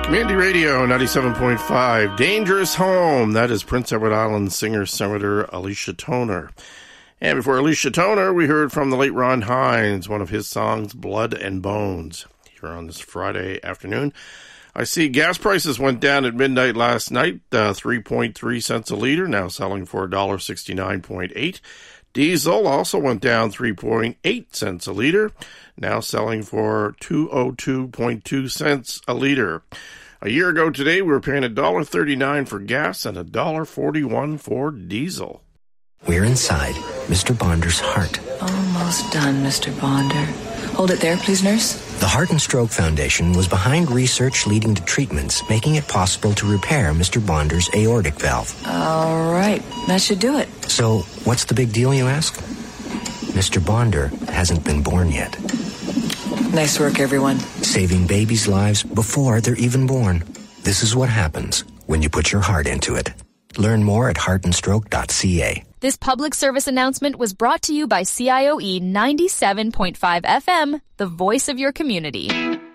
Community Radio 97.5, Dangerous Home. That is Prince Edward Island singer-songwriter Alicia Toner. And before Alicia Toner, we heard from the late Ron Hynes, one of his songs, Blood and Bones, here on this Friday afternoon. I see gas prices went down at midnight last night, 3.3 cents a liter, now selling for $1.69.8. Diesel also went down 3.8 cents a liter, now selling for 202.2 cents a liter. A year ago today, we were paying $1.39 for gas and $1.41 for diesel. We're inside Mr. Bonder's heart. Almost done, Mr. Bonder. Hold it there, please, nurse. The Heart and Stroke Foundation was behind research leading to treatments, making it possible to repair Mr. Bonder's aortic valve. All right, that should do it. So, what's the big deal, you ask? Mr. Bonder hasn't been born yet. Nice work, everyone. Saving babies' lives before they're even born. This is what happens when you put your heart into it. Learn more at heartandstroke.ca. This public service announcement was brought to you by CIOE 97.5 FM, the voice of your community.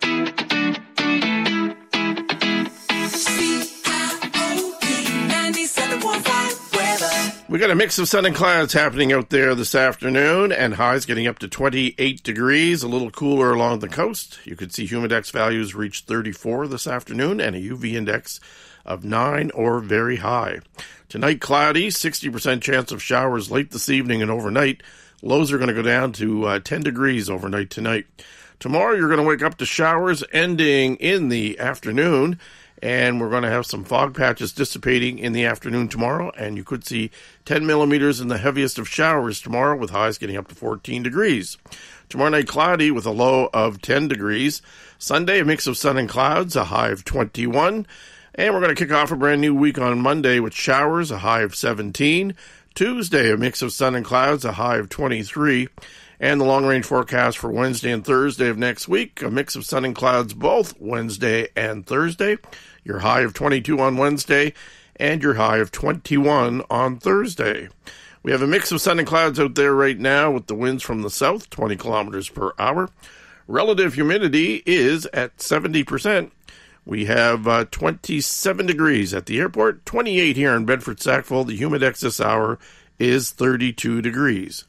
We got a mix of sun and clouds happening out there this afternoon, and highs getting up to 28 degrees, a little cooler along the coast. You could see humidex values reach 34 this afternoon and a UV index of 9 or very high. Tonight, cloudy, 60% chance of showers late this evening and overnight. Lows are going to go down to 10 degrees overnight tonight. Tomorrow, you're going to wake up to showers ending in the afternoon, and we're going to have some fog patches dissipating in the afternoon tomorrow, and you could see 10 millimeters in the heaviest of showers tomorrow, with highs getting up to 14 degrees. Tomorrow night, cloudy with a low of 10 degrees. Sunday, a mix of sun and clouds, a high of 21. And we're going to kick off a brand new week on Monday with showers, a high of 17. Tuesday, a mix of sun and clouds, a high of 23. And the long-range forecast for Wednesday and Thursday of next week, a mix of sun and clouds both Wednesday and Thursday. Your high of 22 on Wednesday and your high of 21 on Thursday. We have a mix of sun and clouds out there right now with the winds from the south, 20 kilometers per hour. Relative humidity is at 70%. We have 27 degrees at the airport, 28 here in Bedford-Sackville. The humidex this hour is 32 degrees.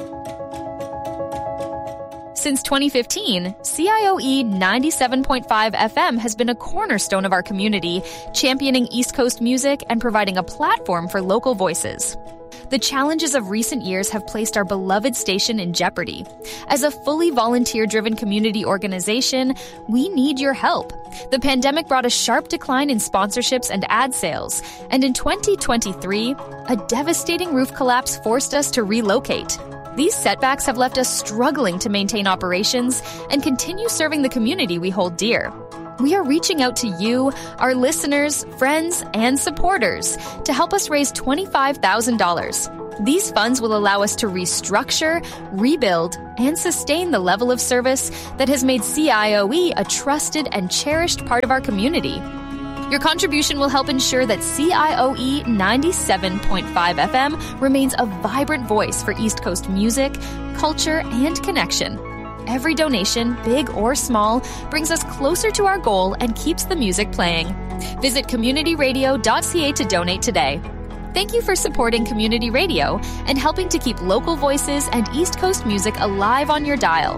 Since 2015, CIOE 97.5 FM has been a cornerstone of our community, championing East Coast music and providing a platform for local voices. The challenges of recent years have placed our beloved station in jeopardy. As a fully volunteer-driven community organization, we need your help. The pandemic brought a sharp decline in sponsorships and ad sales, and in 2023, a devastating roof collapse forced us to relocate. These setbacks have left us struggling to maintain operations and continue serving the community we hold dear. We are reaching out to you, our listeners, friends, and supporters to help us raise $25,000. These funds will allow us to restructure, rebuild, and sustain the level of service that has made CIOE a trusted and cherished part of our community. Your contribution will help ensure that CIOE 97.5 FM remains a vibrant voice for East Coast music, culture, and connection. Every donation, big or small, brings us closer to our goal and keeps the music playing. Visit communityradio.ca to donate today. Thank you for supporting Community Radio and helping to keep local voices and East Coast music alive on your dial.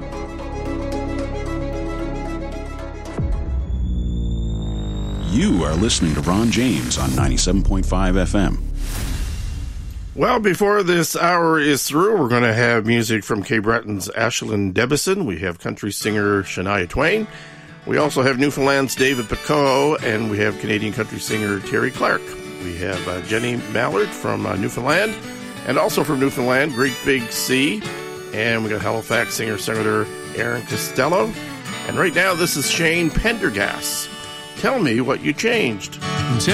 You are listening to Ron James on 97.5 FM. Well, before this hour is through, we're going to have music from Cape Breton's Ashlyn Debison. We have country singer Shania Twain. We also have Newfoundland's David Picot, and we have Canadian country singer Terry Clark. We have Jenny Mallard from Newfoundland, and also from Newfoundland, Great Big Sea. And we got Halifax singer-songwriter Aaron Costello. And right now, this is Shane Pendergast. Tell me what you changed.